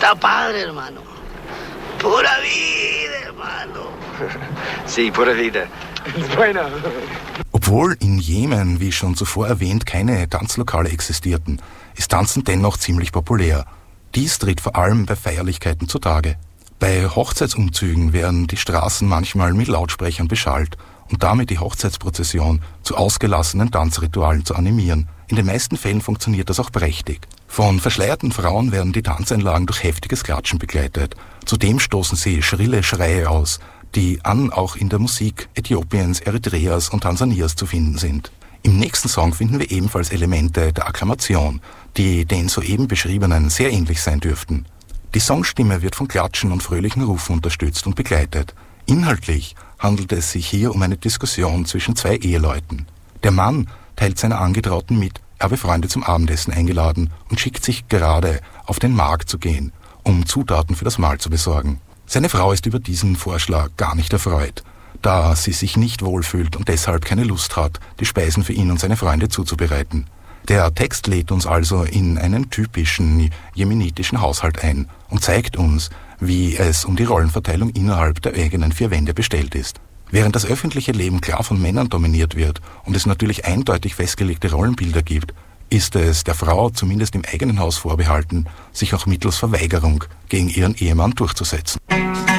Está padre, hermano. Pura vida, hermano. Sí, pura vida. Bueno. Obwohl in Jemen, wie schon zuvor erwähnt, keine Tanzlokale existierten, ist Tanzen dennoch ziemlich populär. Dies tritt vor allem bei Feierlichkeiten zutage. Bei Hochzeitsumzügen werden die Straßen manchmal mit Lautsprechern beschallt und damit die Hochzeitsprozession zu ausgelassenen Tanzritualen zu animieren. In den meisten Fällen funktioniert das auch prächtig. Von verschleierten Frauen werden die Tanzeinlagen durch heftiges Klatschen begleitet. Zudem stoßen sie schrille Schreie aus, die auch in der Musik Äthiopiens, Eritreas und Tansanias zu finden sind. Im nächsten Song finden wir ebenfalls Elemente der Akklamation, die den soeben beschriebenen sehr ähnlich sein dürften. Die Songstimme wird von Klatschen und fröhlichen Rufen unterstützt und begleitet. Inhaltlich handelt es sich hier um eine Diskussion zwischen zwei Eheleuten. Der Mann teilt seiner Angetrauten mit, er habe Freunde zum Abendessen eingeladen und schickt sich gerade auf den Markt zu gehen, um Zutaten für das Mahl zu besorgen. Seine Frau ist über diesen Vorschlag gar nicht erfreut, da sie sich nicht wohlfühlt und deshalb keine Lust hat, die Speisen für ihn und seine Freunde zuzubereiten. Der Text lädt uns also in einen typischen jemenitischen Haushalt ein und zeigt uns, wie es um die Rollenverteilung innerhalb der eigenen vier Wände bestellt ist. Während das öffentliche Leben klar von Männern dominiert wird und es natürlich eindeutig festgelegte Rollenbilder gibt, ist es der Frau zumindest im eigenen Haus vorbehalten, sich auch mittels Verweigerung gegen ihren Ehemann durchzusetzen.